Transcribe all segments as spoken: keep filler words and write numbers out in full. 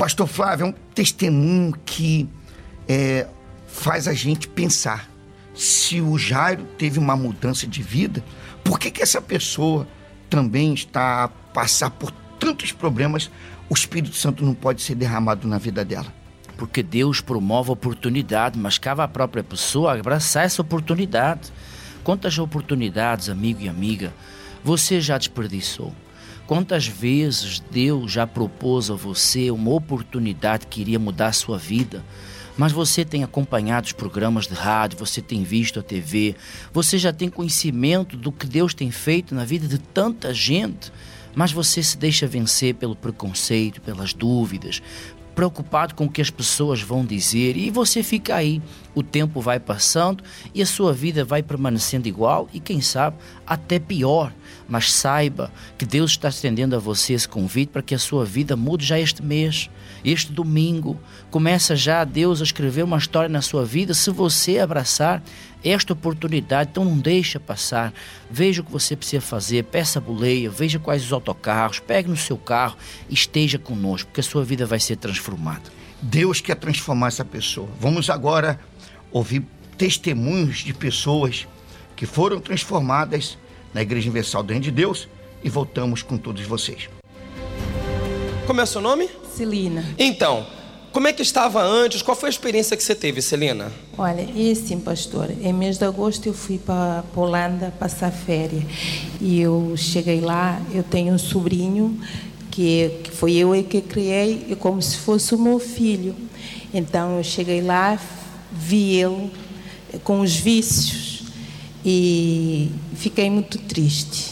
Pastor Flávio, é um testemunho que é, faz a gente pensar. Se o Jairo teve uma mudança de vida, por que que essa pessoa também está a passar por tantos problemas? O Espírito Santo não pode ser derramado na vida dela. Porque Deus promove a oportunidade, mas cabe à própria pessoa abraçar essa oportunidade. Quantas oportunidades, amigo e amiga, você já desperdiçou? Quantas vezes Deus já propôs a você uma oportunidade que iria mudar a sua vida, mas você tem acompanhado os programas de rádio, você tem visto a T V, você já tem conhecimento do que Deus tem feito na vida de tanta gente, mas você se deixa vencer pelo preconceito, pelas dúvidas, preocupado com o que as pessoas vão dizer, e você fica aí. O tempo vai passando e a sua vida vai permanecendo igual e, quem sabe, até pior. Mas saiba que Deus está estendendo a você esse convite para que a sua vida mude já este mês, este domingo. Começa já Deus a escrever uma história na sua vida se você abraçar esta oportunidade. Então não deixa passar. Veja o que você precisa fazer, peça a boleia, veja quais os autocarros, pegue no seu carro e esteja conosco, porque a sua vida vai ser transformada. Deus quer transformar essa pessoa. Vamos agora ouvir testemunhos de pessoas que foram transformadas na Igreja Universal do Reino de Deus e voltamos com todos vocês. Como é o seu nome? Celina. Então, como é que estava antes? Qual foi a experiência que você teve, Celina? Olha, é assim, pastor, em mês de agosto eu fui para a Holanda passar férias e eu cheguei lá, eu tenho um sobrinho que, que foi eu que criei, é como se fosse o meu filho. Então eu cheguei lá, vi ele com os vícios e fiquei muito triste.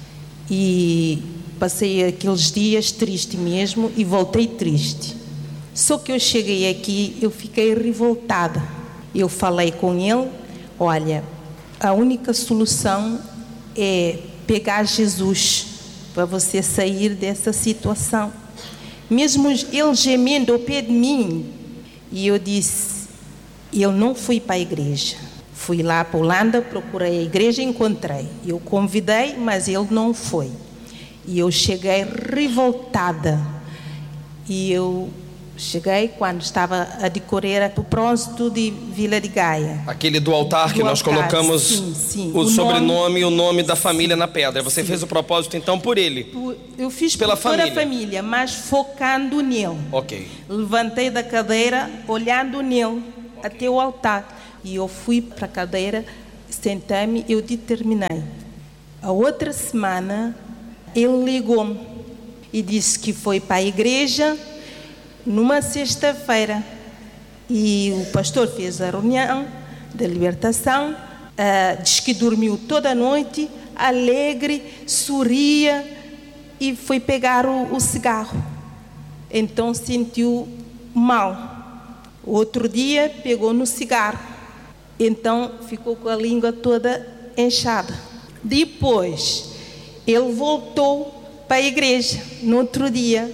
E passei aqueles dias triste mesmo e voltei triste. Só que eu cheguei aqui, eu fiquei revoltada. Eu falei com ele, olha, a única solução é pegar Jesus para você sair dessa situação. Mesmo ele gemendo ao pé de mim, e eu disse, eu não fui para a igreja. Fui lá para a Holanda, procurei a igreja e encontrei. Eu convidei, mas ele não foi. E eu cheguei revoltada. E eu cheguei quando estava a decorar o bronze de Vila de Gaia. Aquele do altar que do nós altar, colocamos sim, sim. o, o sobrenome e o nome da sim, família na pedra. Você sim. fez o propósito então por ele? Eu fiz pela por toda família. a família, mas focando nele. Ok. Levantei da cadeira, olhando nele, até o altar. E eu fui para a cadeira, sentei-me e eu determinei. A outra semana, ele ligou-me e disse que foi para a igreja numa sexta-feira. E o pastor fez a reunião da libertação, uh, disse que dormiu toda a noite, alegre, sorria, e foi pegar o, o cigarro. Então sentiu mal. Outro dia pegou no cigarro. Então ficou com a língua toda inchada. Depois ele voltou para a igreja no outro dia.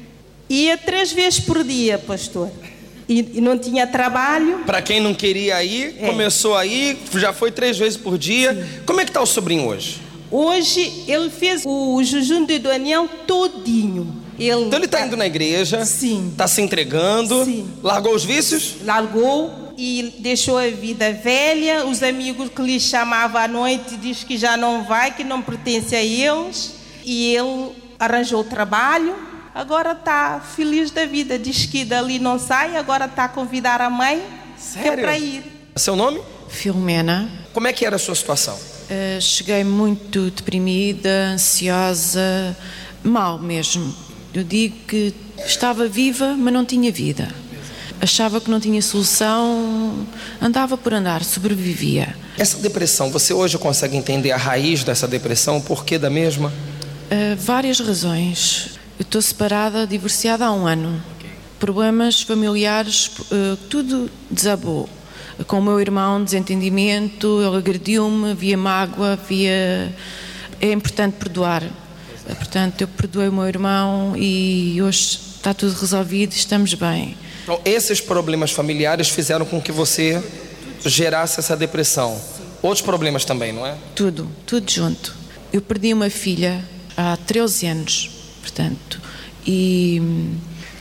Ia três vezes por dia, pastor. E, e não tinha trabalho. Para quem não queria ir, é. começou a ir, já foi três vezes por dia. Sim. Como é que está o sobrinho hoje? Hoje ele fez o, o jejum de Daniel todinho. Ele, então ele está indo na igreja, sim. Está se entregando, sim. Largou os vícios? Largou e deixou a vida velha. Os amigos que lhe chamavam à noite diz que já não vai, que não pertence a eles. E ele arranjou trabalho. Agora está feliz da vida. Diz que dali não sai, agora está a convidar a mãe. Sério? Que é para ir. Seu nome? Filomena. Como é que era a sua situação? Uh, cheguei muito deprimida, ansiosa, mal mesmo. Eu digo que estava viva, mas não tinha vida. Achava que não tinha solução, andava por andar, sobrevivia. Essa depressão, você hoje consegue entender a raiz dessa depressão, o porquê da mesma? Uh, várias razões. Eu estou separada, divorciada há um ano. Okay. Problemas familiares, uh, tudo desabou. Com o meu irmão, desentendimento, ele agrediu-me, havia mágoa, havia... É importante perdoar. Portanto, eu perdoei o meu irmão e hoje está tudo resolvido e estamos bem. Então, esses problemas familiares fizeram com que você gerasse essa depressão. Outros problemas também, não é? Tudo, tudo junto. Eu perdi uma filha há treze anos, portanto, e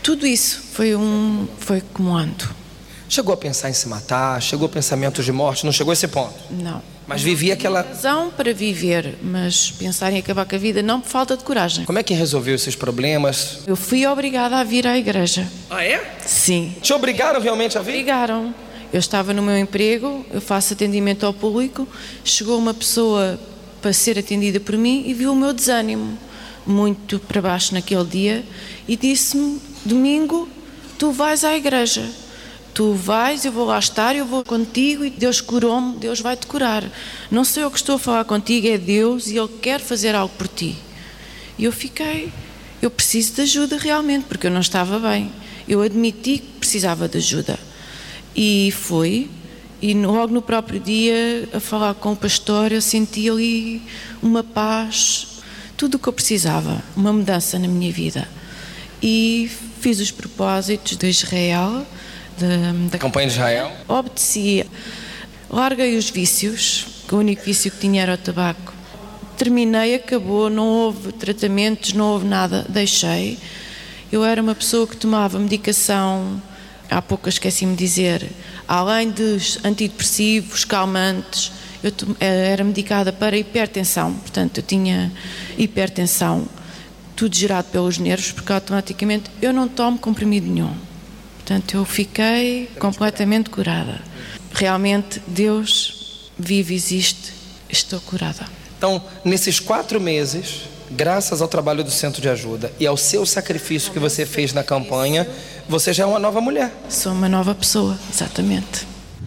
Tudo isso foi um foi acumulando. Chegou a pensar em se matar? Chegou a pensamentos de morte? Não chegou a esse ponto? Não. Mas vivia aquela... razão para viver, mas pensar em acabar com a vida não por falta de coragem. Como é que resolveu esses problemas? Eu fui obrigada a vir à igreja. Ah, é? Sim. Te obrigaram realmente a vir? Obrigaram. Eu estava no meu emprego, eu faço atendimento ao público, chegou uma pessoa para ser atendida por mim e viu o meu desânimo muito para baixo naquele dia e disse-me, domingo, tu vais à igreja. Tu vais, eu vou lá estar, eu vou contigo e Deus curou-me, Deus vai te curar. Não sou eu que estou a falar contigo, é Deus e Ele quer fazer algo por ti. E eu fiquei, eu preciso de ajuda realmente, porque eu não estava bem. Eu admiti que precisava de ajuda. E fui, e logo no próprio dia, a falar com o pastor, eu senti ali uma paz, tudo o que eu precisava, uma mudança na minha vida. E fiz os propósitos de Israel, Da, da campanha de Israel. Obedeci, larguei os vícios, que o único vício que tinha era o tabaco. Terminei, acabou, não houve tratamentos, não houve nada, deixei. Eu era uma pessoa que tomava medicação, há pouco esqueci-me de dizer, além dos antidepressivos, calmantes, eu era medicada para hipertensão, portanto eu tinha hipertensão, tudo gerado pelos nervos, porque automaticamente eu não tomo comprimido nenhum. Portanto, eu fiquei completamente curada. Realmente, Deus vive, existe, estou curada. Então, nesses quatro meses, graças ao trabalho do Centro de Ajuda e ao seu sacrifício que você fez na campanha, você já é uma nova mulher. Sou uma nova pessoa, exatamente.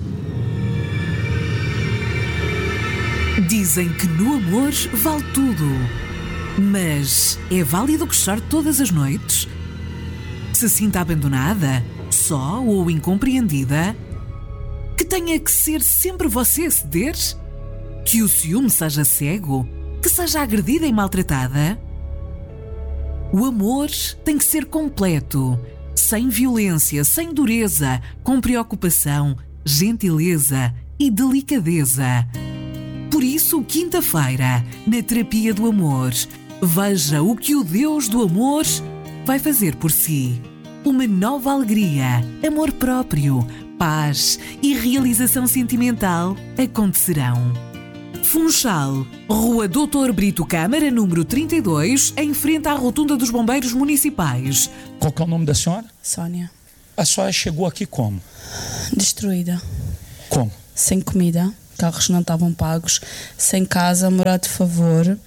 Dizem que no amor vale tudo. Mas é válido que chore todas as noites? Se sinta abandonada, só ou incompreendida? Que tenha que ser sempre você a ceder? Que o ciúme seja cego? Que seja agredida e maltratada? O amor tem que ser completo, sem violência, sem dureza, com preocupação, gentileza e delicadeza. Por isso, quinta-feira, na Terapia do Amor, veja o que o Deus do amor vai fazer por si. Uma nova alegria, amor próprio, paz e realização sentimental acontecerão. Funchal, Rua doutor Brito Câmara, número trinta e dois, em frente à Rotunda dos Bombeiros Municipais. Qual que é o nome da senhora? Sónia. A senhora chegou aqui como? Destruída. Como? Sem comida, carros não estavam pagos, sem casa, morar de favor,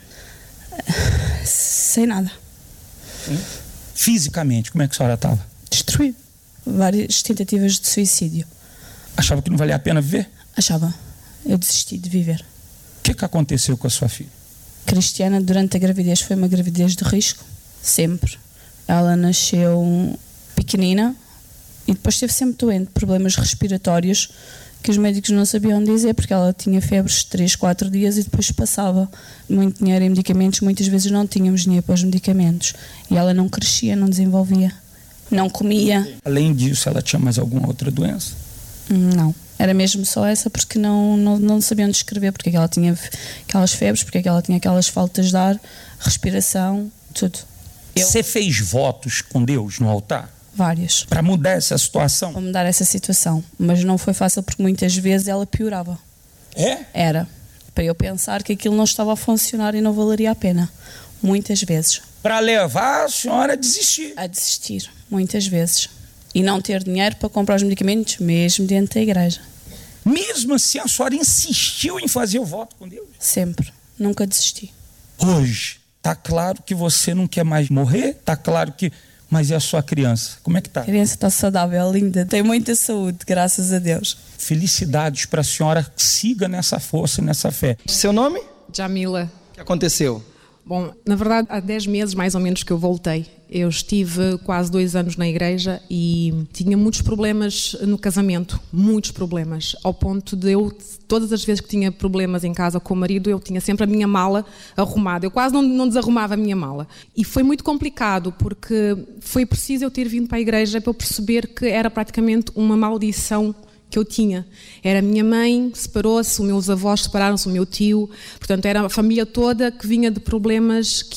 sem nada. Hum? Fisicamente, como é que a senhora estava? Destruída. Várias tentativas de suicídio. Achava que não valia a pena viver? Achava. Eu desisti de viver. O que, que aconteceu com a sua filha? Cristiana, durante a gravidez, foi uma gravidez de risco. Sempre. Ela nasceu pequenina e depois esteve sempre doente. Problemas respiratórios que os médicos não sabiam dizer, porque ela tinha febres de três, quatro dias e depois passava. Muito dinheiro em medicamentos, muitas vezes não tínhamos dinheiro para os medicamentos. E ela não crescia, não desenvolvia. Não comia. Além disso, ela tinha mais alguma outra doença? Não. Era mesmo só essa, porque não, não, não sabiam descrever porque é que ela tinha aquelas febres, porque é que ela tinha aquelas faltas de ar, respiração, tudo. Eu, Você fez votos com Deus no altar? Várias. Para mudar essa situação? Para mudar essa situação. Mas não foi fácil porque muitas vezes ela piorava. É? Era. Para eu pensar que aquilo não estava a funcionar e não valeria a pena. Muitas vezes. Para levar a senhora a desistir? A desistir. Muitas vezes. E não ter dinheiro para comprar os medicamentos, mesmo dentro da igreja. Mesmo assim, a senhora insistiu em fazer o voto com Deus? Sempre. Nunca desisti. Hoje, está claro que você não quer mais morrer? Está claro que... Mas é a sua criança? Como é que está? A criança está saudável, linda. Tem muita saúde, graças a Deus. Felicidades para a senhora. Siga nessa força, nessa fé. Seu nome? Jamila. O que aconteceu? Bom, na verdade, há dez meses mais ou menos que eu voltei. Eu estive quase dois anos na igreja e tinha muitos problemas no casamento, muitos problemas, ao ponto de eu, todas as vezes que tinha problemas em casa com o marido, eu tinha sempre a minha mala arrumada, eu quase não, não desarrumava a minha mala. E foi muito complicado, porque foi preciso eu ter vindo para a igreja para eu perceber que era praticamente uma maldição que eu tinha. Era a minha mãe, separou-se, os meus avós separaram-se, o meu tio, portanto era a família toda que vinha de problemas que eu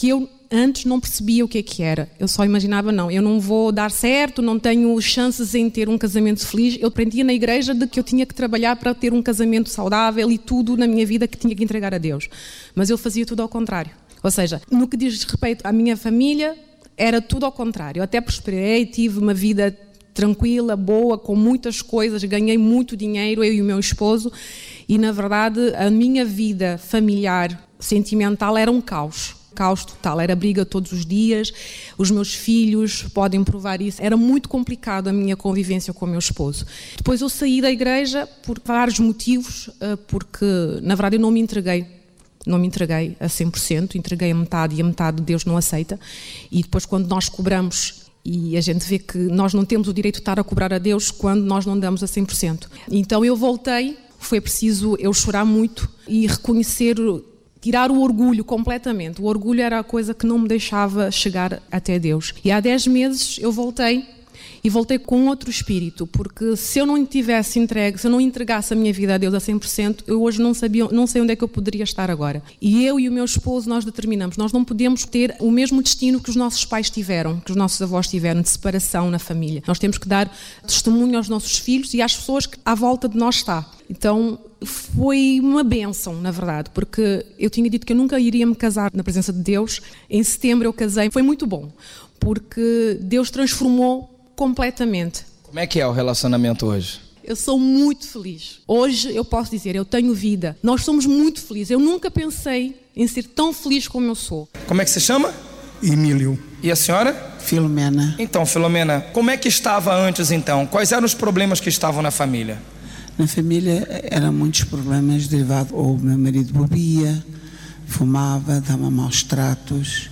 antes não percebia o que é que era. Eu só imaginava, não, eu não vou dar certo, não tenho chances em ter um casamento feliz. Eu aprendia na igreja de que eu tinha que trabalhar para ter um casamento saudável e tudo na minha vida que tinha que entregar a Deus. Mas eu fazia tudo ao contrário. Ou seja, no que diz respeito à minha família, era tudo ao contrário. Eu até prosperei, tive uma vida tranquila, boa, com muitas coisas, ganhei muito dinheiro, eu e o meu esposo, e na verdade a minha vida familiar, sentimental, era um caos. Caos total, era briga todos os dias, os meus filhos podem provar isso, era muito complicado a minha convivência com o meu esposo. Depois eu saí da igreja por vários motivos, porque na verdade eu não me entreguei, não me entreguei a cem por cento, entreguei a metade e a metade Deus não aceita, e depois quando nós cobramos, e a gente vê que nós não temos o direito de estar a cobrar a Deus quando nós não damos a cem por cento. Então eu voltei, foi preciso eu chorar muito e reconhecer, tirar o orgulho completamente. O orgulho era a coisa que não me deixava chegar até Deus. E há dez meses eu voltei, e voltei com outro espírito, porque se eu não tivesse entregue, se eu não entregasse a minha vida a Deus a cem por cento, eu hoje não sabia, não sei onde é que eu poderia estar agora. E eu e o meu esposo, nós determinamos, nós não podemos ter o mesmo destino que os nossos pais tiveram, que os nossos avós tiveram, de separação na família. Nós temos que dar testemunho aos nossos filhos e às pessoas que à volta de nós está. Então foi uma bênção, na verdade, porque eu tinha dito que eu nunca iria me casar na presença de Deus. Em setembro eu casei, foi muito bom, porque Deus transformou completamente. Como é que é o relacionamento hoje? Eu sou muito feliz. Hoje eu posso dizer, eu tenho vida. Nós somos muito felizes. Eu nunca pensei em ser tão feliz como eu sou. Como é que se chama? Emílio. E a senhora? Filomena. Então, Filomena, como é que estava antes então? Quais eram os problemas que estavam na família? Na família eram muitos problemas derivados. O meu marido bebia, fumava, dava maus tratos.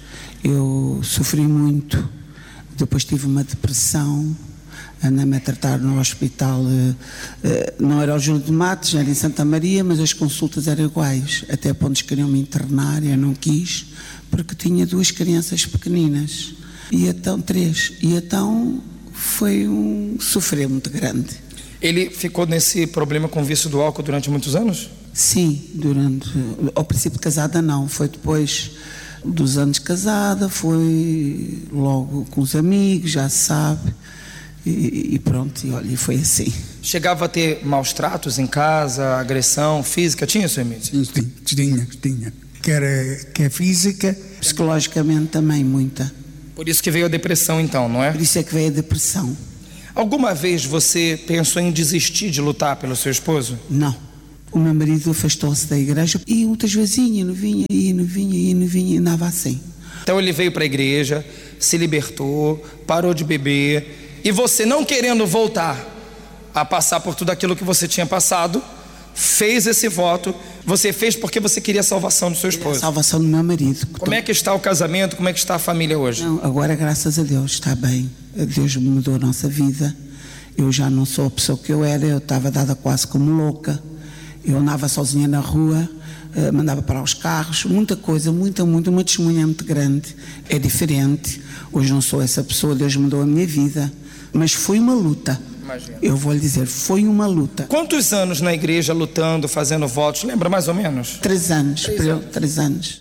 Eu sofri muito. Depois tive uma depressão, andei-me a tratar no hospital, não era o Júlio de Matos, era em Santa Maria, mas as consultas eram iguais, até a pontos queriam me internar, eu não quis, porque tinha duas crianças pequeninas, e então três, e então foi um sofrer muito grande. Ele ficou nesse problema com o vício do álcool durante muitos anos? Sim, durante, ao princípio casada não, foi depois dos anos casada, foi logo com os amigos, já se sabe, e, e pronto, e olha, foi assim. Chegava a ter maus tratos em casa, agressão física, tinha, senhor Emílio? Sim, tinha, tinha, quer, quer física, psicologicamente também, muita. Por isso que veio a depressão então, não é? Por isso é que veio a depressão. Alguma vez você pensou em desistir de lutar pelo seu esposo? Não. O meu marido afastou-se da igreja e muitas vezes ia, não vinha, ia, não vinha, ia, não vinha, e andava assim. Então ele veio para a igreja, se libertou, parou de beber, e você, não querendo voltar a passar por tudo aquilo que você tinha passado, fez esse voto. Você fez porque você queria a salvação do seu esposo. A salvação do meu marido. Como é que está o casamento? Como é que está a família hoje? Não, agora, graças a Deus, está bem. Deus mudou a nossa vida. Eu já não sou a pessoa que eu era. Eu estava dada quase como louca. Eu andava sozinha na rua, mandava parar os carros, muita coisa, muita, muita, uma testemunha muito grande. É diferente. Hoje não sou essa pessoa, Deus mudou a minha vida. Mas foi uma luta. Imagina. Eu vou lhe dizer, foi uma luta. Quantos anos na igreja lutando, fazendo votos? Lembra mais ou menos? Três anos. Três anos. Três anos.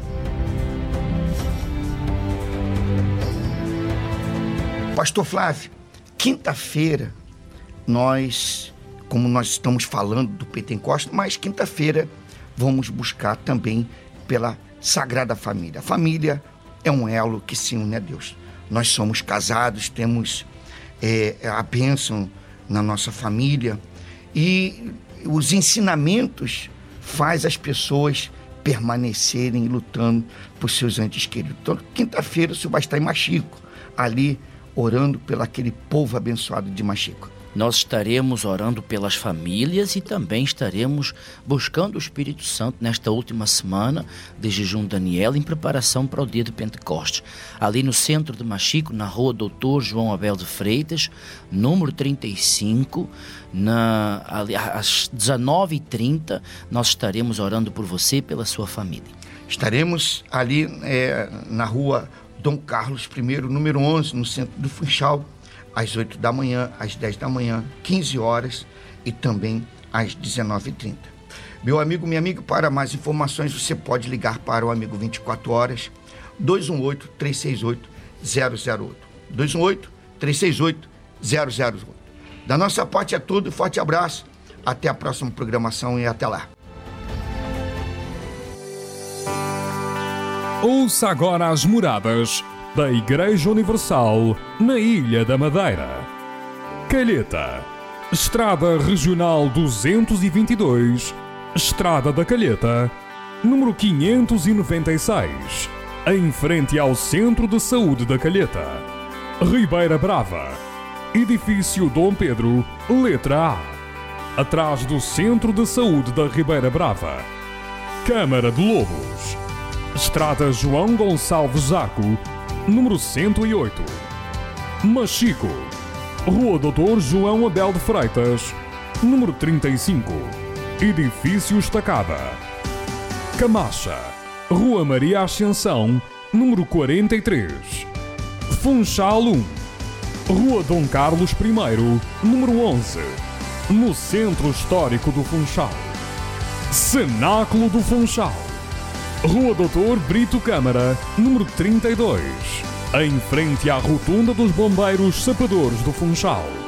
Pastor Flávio, quinta-feira nós, como nós estamos falando do Pentecostes, mas quinta-feira vamos buscar também pela Sagrada Família. A família é um elo que se une a Deus. Nós somos casados, temos é, a bênção na nossa família e os ensinamentos faz as pessoas permanecerem lutando por seus entes queridos. Então, quinta-feira o senhor vai estar em Machico, ali orando pelo aquele povo abençoado de Machico. Nós estaremos orando pelas famílias e também estaremos buscando o Espírito Santo nesta última semana de jejum Daniel em preparação para o dia de Pentecostes. Ali no centro de Machico, na rua doutor João Abel de Freitas, número trinta e cinco, na, ali, às dezenove e trinta, nós estaremos orando por você e pela sua família. Estaremos ali é, na rua Dom Carlos primeiro, número onze, no centro do Funchal, às oito da manhã, às dez da manhã, quinze horas e também às dezenove e trinta. Meu amigo, minha amiga, para mais informações você pode ligar para o Amigo vinte e quatro horas, dois um oito, três seis oito, zero zero oito. dois um oito, três seis oito, zero zero oito. Da nossa parte é tudo, forte abraço, até a próxima programação e até lá. Ouça agora as moradas da Igreja Universal na Ilha da Madeira. Calheta, Estrada Regional duzentos e vinte e dois, Estrada da Calheta, número quinhentos e noventa e seis, em frente ao Centro de Saúde da Calheta. Ribeira Brava, Edifício Dom Pedro, letra A, atrás do Centro de Saúde da Ribeira Brava. Câmara de Lobos, Estrada João Gonçalves Zaco, número cento e oito. Machico, Rua doutor João Abel de Freitas, número trinta e cinco, Edifício Estacada. Camacha, Rua Maria Ascensão, número quarenta e três. Funchal um, Rua Dom Carlos I, número onze, no Centro Histórico do Funchal. Cenáculo do Funchal, Rua doutor Brito Câmara, número trinta e dois, em frente à Rotunda dos Bombeiros Sapadores do Funchal.